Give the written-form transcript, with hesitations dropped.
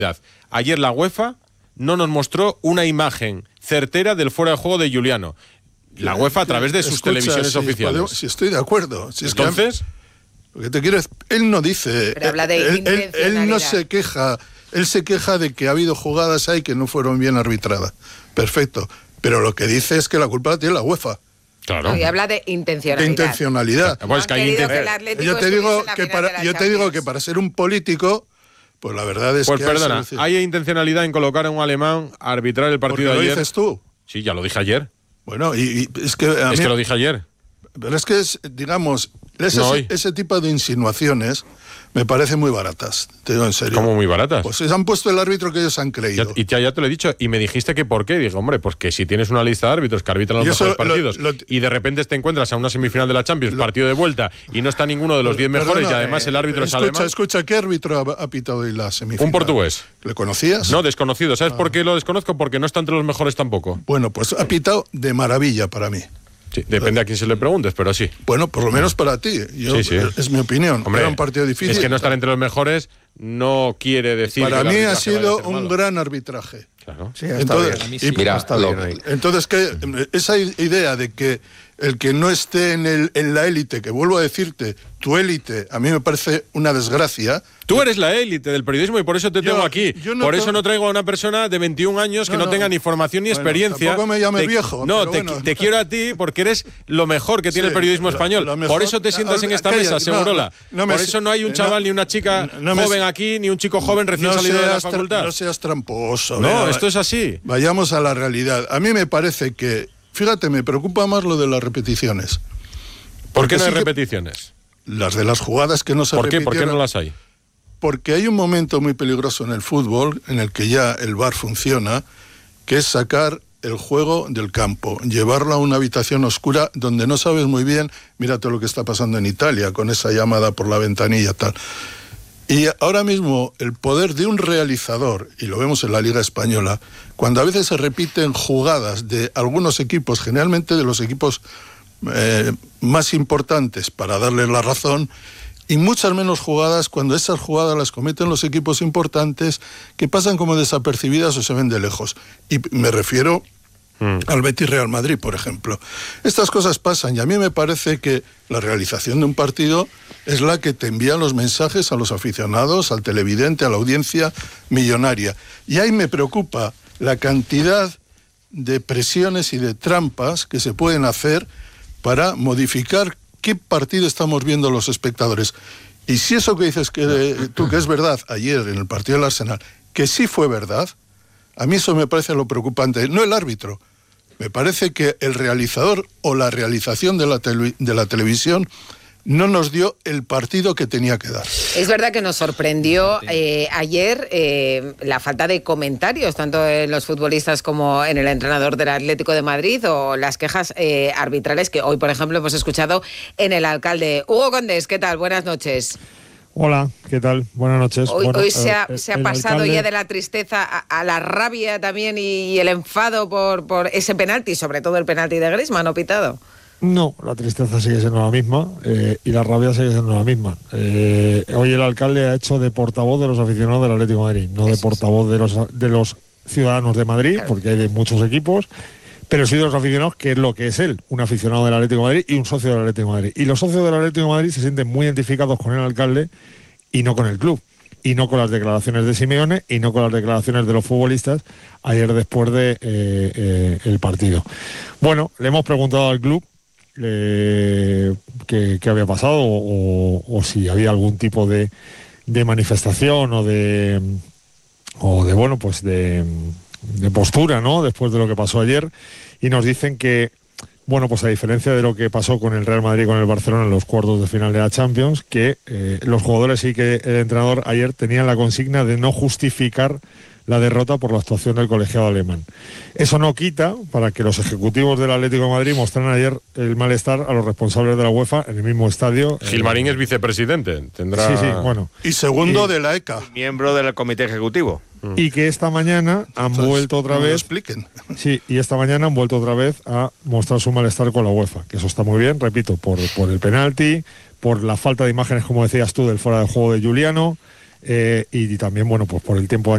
Ayer la UEFA no nos mostró una imagen certera del fuera de juego de Giuliano. La UEFA a través de sus televisiones oficiales. Si estoy de acuerdo. Si entonces, lo que te quiero es, él no dice, pero habla de él no se queja, él se queja de que ha habido jugadas ahí que no fueron bien arbitradas. Perfecto. Pero lo que dice es que la culpa la tiene la UEFA. Claro. Y habla de intencionalidad. Pues que hay yo te digo que para ser un político, pues la verdad es pues que... Pues perdona, hay intencionalidad en colocar a un alemán a arbitrar el partido de ayer. ¿Lo dices tú? Sí, ya lo dije ayer. Bueno, y es que... Es que lo dije ayer. Pero es que, digamos, ese tipo de insinuaciones me parecen muy baratas, te digo en serio. ¿Cómo muy baratas? Pues se han puesto el árbitro que ellos han creído. Ya te lo he dicho, y me dijiste que por qué. Digo, hombre, pues que si tienes una lista de árbitros que arbitran los mejores partidos y de repente te encuentras a una semifinal de la Champions, partido de vuelta, y no está ninguno de los 10 mejores, y además el árbitro es alemán. Escucha, ¿qué árbitro ha pitado hoy la semifinal? Un portugués. ¿Le conocías? No, desconocido. ¿Sabes por qué lo desconozco? Porque no está entre los mejores tampoco. Bueno, pues ha pitado de maravilla para mí. Sí, depende a quién se le preguntes, pero sí. Bueno, por lo menos para ti. Sí. Es mi opinión. Hombre, era un partido difícil. Es que no estar entre los mejores no quiere decir... Para mí ha sido un gran arbitraje. Claro. Sí, está bien. Entonces, esa idea de que el que no esté en la élite, que vuelvo a decirte, tu élite, a mí me parece una desgracia. Tú eres la élite del periodismo y por eso te tengo aquí. Por eso no traigo a una persona de 21 años que no tenga ni formación ni experiencia. Tampoco me llames viejo. No, te quiero a ti porque eres lo mejor que tiene el periodismo español. Por eso te sientas en esta mesa, Segurola. Por eso no hay un chaval ni una chica joven aquí, ni un chico joven recién salido de la facultad. No seas tramposo. No, esto es así. Vayamos a la realidad. A mí me parece que, fíjate, me preocupa más lo de las repeticiones. ¿Por qué no hay repeticiones? Las de las jugadas que no se repitieron. ¿Por qué no las hay? Porque hay un momento muy peligroso en el fútbol, en el que ya el VAR funciona, que es sacar el juego del campo, llevarlo a una habitación oscura donde no sabes muy bien, mírate lo que está pasando en Italia, con esa llamada por la ventanilla, tal. Y ahora mismo el poder de un realizador, y lo vemos en la Liga Española, cuando a veces se repiten jugadas de algunos equipos, generalmente de los equipos más importantes para darles la razón, y muchas menos jugadas cuando esas jugadas las cometen los equipos importantes que pasan como desapercibidas o se ven de lejos. Y me refiero al Betis Real Madrid, por ejemplo. Estas cosas pasan y a mí me parece que la realización de un partido es la que te envía los mensajes a los aficionados, al televidente, a la audiencia millonaria. Y ahí me preocupa la cantidad de presiones y de trampas que se pueden hacer para modificar qué partido estamos viendo los espectadores. Y si eso que dices tú que es verdad ayer en el partido del Arsenal, que sí fue verdad, a mí eso me parece lo preocupante. No el árbitro, me parece que el realizador o la realización de la televisión no nos dio el partido que tenía que dar. Es verdad que nos sorprendió ayer la falta de comentarios, tanto en los futbolistas como en el entrenador del Atlético de Madrid, o las quejas arbitrales que hoy, por ejemplo, hemos escuchado en el alcalde. Hugo Condés, ¿qué tal? Buenas noches. Hola, ¿qué tal? Buenas noches. Hoy se ha pasado alcalde... ya de la tristeza a la rabia también y el enfado por ese penalti, sobre todo el penalti de Griezmann, ¿no pitado? No, la tristeza sigue siendo la misma y la rabia sigue siendo la misma. Hoy el alcalde ha hecho de portavoz de los aficionados del Atlético de Madrid, no de portavoz de los ciudadanos de Madrid, claro, porque hay de muchos equipos, pero sí de los aficionados, que es lo que es él, un aficionado del Atlético de Madrid y un socio del Atlético de Madrid. Y los socios del Atlético de Madrid se sienten muy identificados con el alcalde y no con el club, y no con las declaraciones de Simeone y no con las declaraciones de los futbolistas ayer después de el partido. Bueno, le hemos preguntado al club qué había pasado o si había algún tipo de manifestación o de bueno, pues de postura, ¿no?, después de lo que pasó ayer, y nos dicen que, bueno, pues a diferencia de lo que pasó con el Real Madrid y con el Barcelona en los cuartos de final de la Champions, que los jugadores y que el entrenador ayer tenían la consigna de no justificar la derrota por la actuación del colegiado alemán. Eso no quita para que los ejecutivos del Atlético de Madrid mostraran ayer el malestar a los responsables de la UEFA en el mismo estadio. Gilmarín es vicepresidente, tendrá... Sí, bueno. Y segundo de la ECA. Miembro del comité ejecutivo. Y que esta mañana han vuelto otra vez... expliquen. Sí, y esta mañana han vuelto otra vez a mostrar su malestar con la UEFA, que eso está muy bien, repito, por el penalti, por la falta de imágenes, como decías tú, del fuera de juego de Giuliano, y también, bueno, pues por el tiempo